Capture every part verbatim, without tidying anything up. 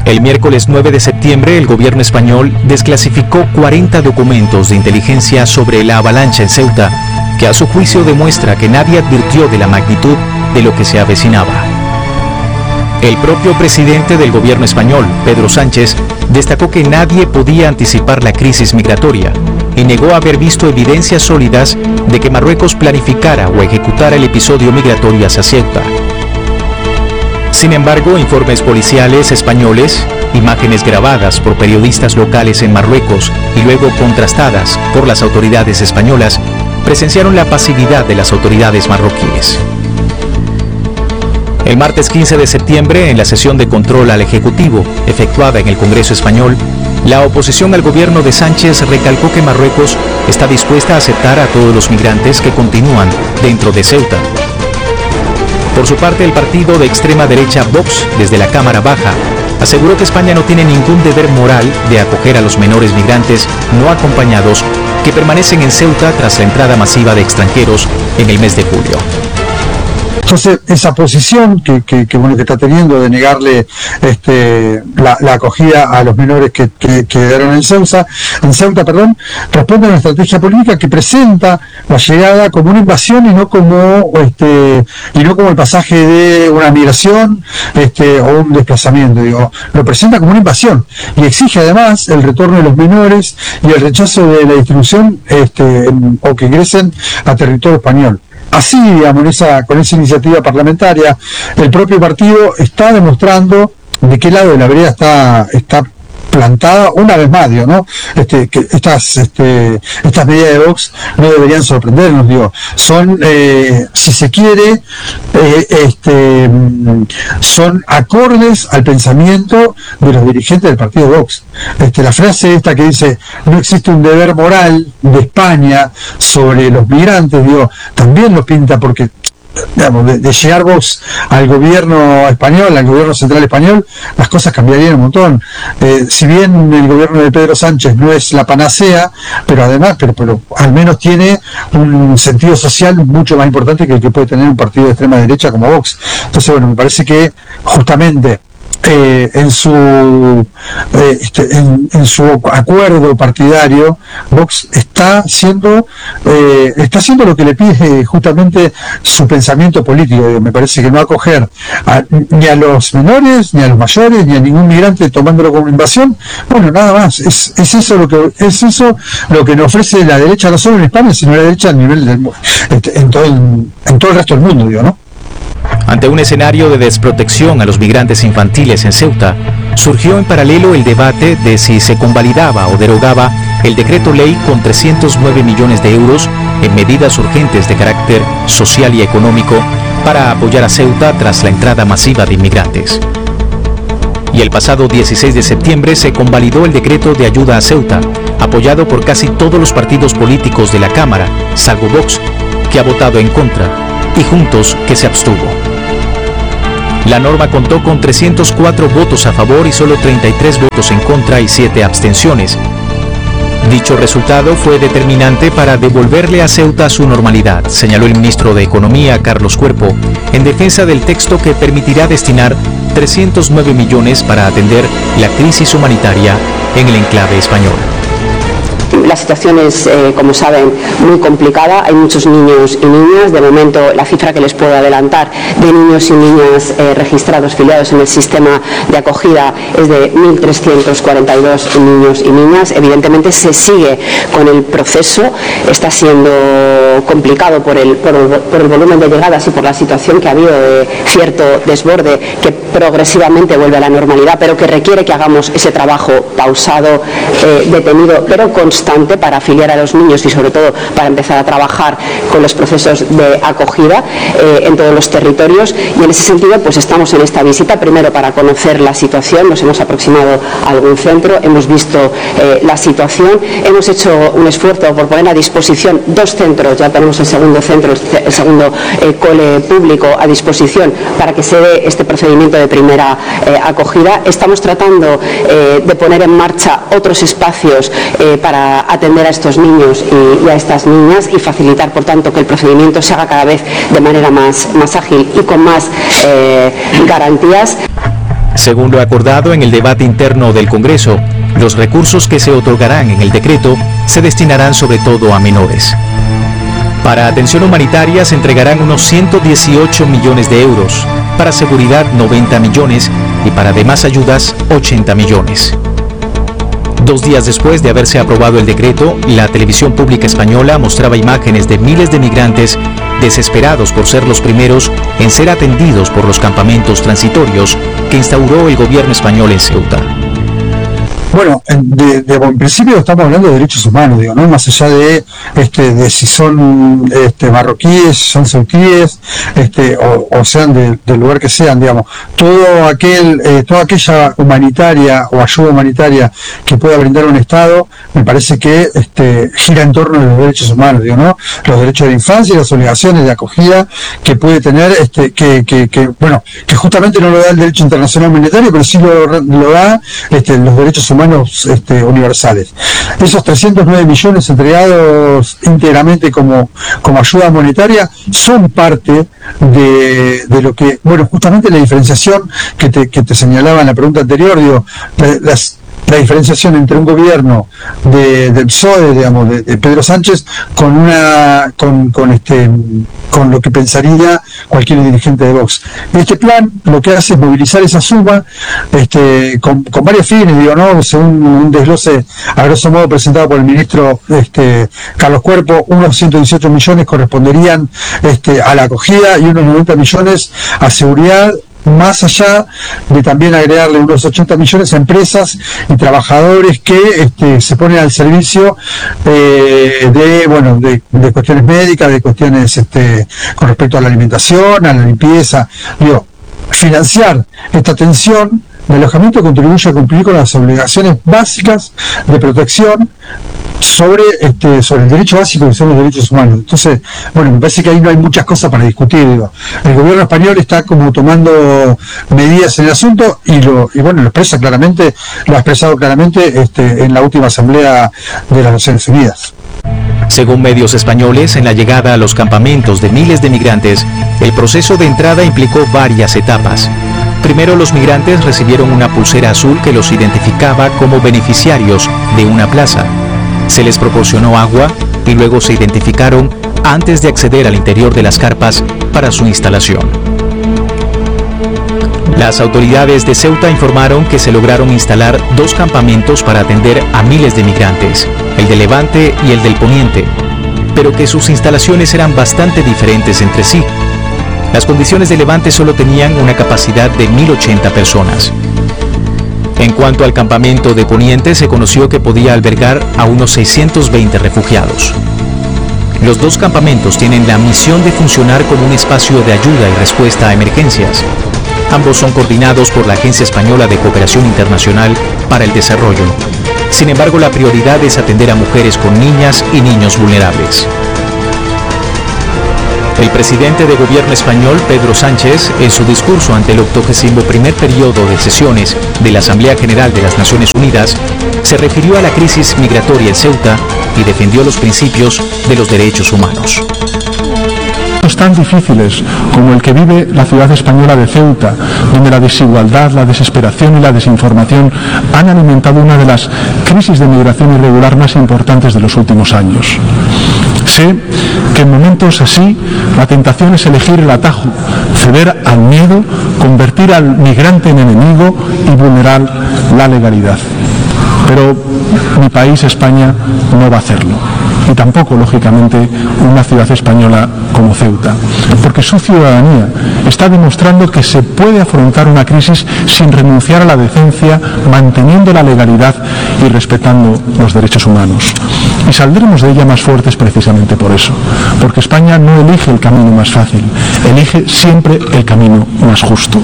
El miércoles nueve de septiembre, el gobierno español desclasificó cuarenta documentos de inteligencia sobre la avalancha en Ceuta, que a su juicio demuestra que nadie advirtió de la magnitud de lo que se avecinaba. El propio presidente del gobierno español, Pedro Sánchez, destacó que nadie podía anticipar la crisis migratoria y negó haber visto evidencias sólidas de que Marruecos planificara o ejecutara el episodio migratorio hacia Ceuta. Sin embargo, informes policiales españoles, imágenes grabadas por periodistas locales en Marruecos y luego contrastadas por las autoridades españolas, presenciaron la pasividad de las autoridades marroquíes. El martes quince de septiembre, en la sesión de control al Ejecutivo, efectuada en el Congreso español, la oposición al gobierno de Sánchez recalcó que Marruecos está dispuesta a aceptar a todos los migrantes que continúan dentro de Ceuta. Por su parte, el partido de extrema derecha Vox, desde la Cámara Baja, aseguró que España no tiene ningún deber moral de acoger a los menores migrantes no acompañados que permanecen en Ceuta tras la entrada masiva de extranjeros en el mes de julio. Entonces, esa posición que, que, que, bueno, que está teniendo de negarle este, la, la acogida a los menores que, que, que quedaron en Ceuta, en Ceuta, perdón, responde a una estrategia política que presenta la llegada como una invasión y no como este, y no como el pasaje de una migración este, o un desplazamiento. Digo, lo presenta como una invasión y exige además el retorno de los menores y el rechazo de la distribución este, o que ingresen a territorio español. Así, digamos, esa, con esa iniciativa parlamentaria, el propio partido está demostrando de qué lado de la vereda está, está plantada una vez más, digo, ¿no? Este, que estas, este, estas medidas de Vox no deberían sorprendernos, digo, son, eh, si se quiere, eh, este, son acordes al pensamiento de los dirigentes del partido Vox. Este, la frase esta que dice, no existe un deber moral de España sobre los migrantes, digo, también lo pinta porque digamos, de, de llegar Vox al gobierno español, al gobierno central español, las cosas cambiarían un montón. Eh, si bien el gobierno de Pedro Sánchez no es la panacea, pero además, pero, pero al menos tiene un sentido social mucho más importante que el que puede tener un partido de extrema derecha como Vox. Entonces, bueno, me parece que justamente Eh, en su eh, este, en, en su acuerdo partidario, Vox está haciendo eh, está haciendo lo que le pide justamente su pensamiento político. Me parece que no acoger a, ni a los menores, ni a los mayores, ni a ningún migrante tomándolo como invasión. Bueno, nada más, es, es eso lo que es eso lo que nos ofrece la derecha, no solo en España, sino la derecha a nivel del, este, en todo el, en todo el resto del mundo, digo, ¿no? Ante un escenario de desprotección a los migrantes infantiles en Ceuta, surgió en paralelo el debate de si se convalidaba o derogaba el decreto ley con trescientos nueve millones de euros en medidas urgentes de carácter social y económico para apoyar a Ceuta tras la entrada masiva de inmigrantes. Y el pasado dieciséis de septiembre se convalidó el decreto de ayuda a Ceuta, apoyado por casi todos los partidos políticos de la Cámara, salvo Vox, que ha votado en contra, y Juntos, que se abstuvo. La norma contó con trescientos cuatro votos a favor y solo treinta y tres votos en contra y siete abstenciones. Dicho resultado fue determinante para devolverle a Ceuta su normalidad, señaló el ministro de Economía, Carlos Cuerpo, en defensa del texto que permitirá destinar trescientos nueve millones para atender la crisis humanitaria en el enclave español. La situación es, eh, como saben, muy complicada. Hay muchos niños y niñas. De momento, la cifra que les puedo adelantar de niños y niñas eh, registrados, filiados en el sistema de acogida, es de mil trescientos cuarenta y dos niños y niñas. Evidentemente, se sigue con el proceso. Está siendo complicado por el, por el, por el volumen de llegadas y por la situación que ha habido de cierto desborde que progresivamente vuelve a la normalidad, pero que requiere que hagamos ese trabajo pausado, eh, detenido, pero constante para afiliar a los niños y sobre todo para empezar a trabajar con los procesos de acogida eh, en todos los territorios. Y en ese sentido, pues estamos en esta visita primero para conocer la situación. Nos hemos aproximado a algún centro, hemos visto eh, la situación, hemos hecho un esfuerzo por poner a disposición dos centros. Ya tenemos el segundo centro, el segundo eh, cole público a disposición para que se dé este procedimiento de primera eh, acogida. Estamos tratando eh, de poner en marcha otros espacios eh, para atender a estos niños y, y a estas niñas y facilitar, por tanto, que el procedimiento se haga cada vez de manera más, más ágil y con más eh, garantías. Según lo acordado en el debate interno del Congreso, los recursos que se otorgarán en el decreto se destinarán sobre todo a menores. Para atención humanitaria se entregarán unos ciento dieciocho millones de euros, para seguridad noventa millones y para demás ayudas ochenta millones. Dos días después de haberse aprobado el decreto, la televisión pública española mostraba imágenes de miles de migrantes desesperados por ser los primeros en ser atendidos por los campamentos transitorios que instauró el gobierno español en Ceuta. Bueno, de, de, en principio estamos hablando de derechos humanos, digo, ¿no? Más allá de este de si son este marroquíes, si son ceutíes, este o, o sean de, del lugar que sean, digamos, todo aquel eh, toda aquella humanitaria o ayuda humanitaria que pueda brindar un Estado, me parece que este gira en torno a los derechos humanos, digo, ¿no? Los derechos de la infancia y las obligaciones de acogida que puede tener este que que, que bueno, que justamente no lo da el derecho internacional humanitario, pero sí lo, lo da este los derechos humanos humanos este, universales. Esos trescientos nueve millones entregados íntegramente como, como ayuda monetaria son parte de, de lo que, bueno, justamente la diferenciación que te, que te señalaba en la pregunta anterior, digo, las la diferenciación entre un gobierno de, del P S O E, digamos, de, de Pedro Sánchez, con una con, con este con lo que pensaría cualquier dirigente de Vox. Este plan lo que hace es movilizar esa suma este con, con varios fines, digo, ¿no? Según un desglose a grosso modo presentado por el ministro este Carlos Cuerpo, unos ciento dieciocho millones corresponderían este a la acogida y unos noventa millones a seguridad, más allá de también agregarle unos ochenta millones a empresas y trabajadores que este, se ponen al servicio eh, de bueno de, de cuestiones médicas, de cuestiones este, con respecto a la alimentación, a la limpieza. Digo, financiar esta atención de alojamiento contribuye a cumplir con las obligaciones básicas de protección sobre este sobre el derecho básico que son los derechos humanos. Entonces, bueno, me parece que ahí no hay muchas cosas para discutir, digo. El gobierno español está como tomando medidas en el asunto y lo y bueno, lo expresa claramente, lo ha expresado claramente este en la última asamblea de las Naciones Unidas. Según medios españoles, en la llegada a los campamentos de miles de migrantes, el proceso de entrada implicó varias etapas. Primero, los migrantes recibieron una pulsera azul que los identificaba como beneficiarios de una plaza. Se les proporcionó agua y luego se identificaron antes de acceder al interior de las carpas para su instalación. Las autoridades de Ceuta informaron que se lograron instalar dos campamentos para atender a miles de migrantes, el de Levante y el del Poniente, pero que sus instalaciones eran bastante diferentes entre sí. Las condiciones de Levante solo tenían una capacidad de mil ochenta personas. En cuanto al campamento de Poniente, se conoció que podía albergar a unos seiscientos veinte refugiados. Los dos campamentos tienen la misión de funcionar como un espacio de ayuda y respuesta a emergencias. Ambos son coordinados por la Agencia Española de Cooperación Internacional para el Desarrollo. Sin embargo, la prioridad es atender a mujeres con niñas y niños vulnerables. El presidente de gobierno español, Pedro Sánchez, en su discurso ante el octogésimo primer periodo de sesiones de la Asamblea General de las Naciones Unidas, se refirió a la crisis migratoria en Ceuta y defendió los principios de los derechos humanos. Tan difíciles como el que vive la ciudad española de Ceuta, donde la desigualdad, la desesperación y la desinformación han alimentado una de las crisis de migración irregular más importantes de los últimos años. Sé que en momentos así la tentación es elegir el atajo, ceder al miedo, convertir al migrante en enemigo y vulnerar la legalidad. Pero mi país, España, no va a hacerlo. Y tampoco, lógicamente, una ciudad española como Ceuta, porque su ciudadanía está demostrando que se puede afrontar una crisis sin renunciar a la decencia, manteniendo la legalidad y respetando los derechos humanos. Y saldremos de ella más fuertes precisamente por eso, porque España no elige el camino más fácil, elige siempre el camino más justo.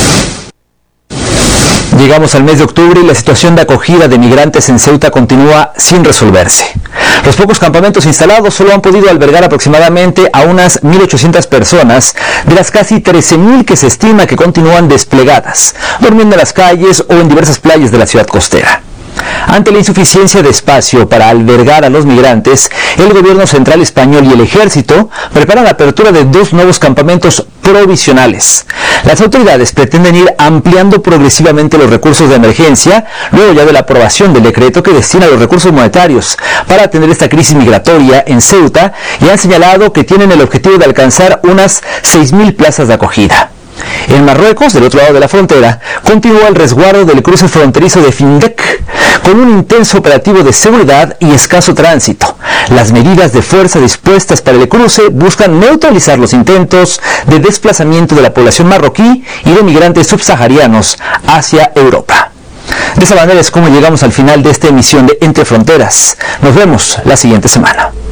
Llegamos al mes de octubre y la situación de acogida de migrantes en Ceuta continúa sin resolverse. Los pocos campamentos instalados solo han podido albergar aproximadamente a unas mil ochocientas personas, de las casi trece mil que se estima que continúan desplegadas, durmiendo en las calles o en diversas playas de la ciudad costera. Ante la insuficiencia de espacio para albergar a los migrantes, el gobierno central español y el ejército preparan la apertura de dos nuevos campamentos provisionales. Las autoridades pretenden ir ampliando progresivamente los recursos de emergencia, luego ya de la aprobación del decreto que destina los recursos monetarios para atender esta crisis migratoria en Ceuta, y han señalado que tienen el objetivo de alcanzar unas seis mil plazas de acogida. En Marruecos, del otro lado de la frontera, continúa el resguardo del cruce fronterizo de Findec, con un intenso operativo de seguridad y escaso tránsito. Las medidas de fuerza dispuestas para el cruce buscan neutralizar los intentos de desplazamiento de la población marroquí y de migrantes subsaharianos hacia Europa. De esa manera es como llegamos al final de esta emisión de Entre Fronteras. Nos vemos la siguiente semana.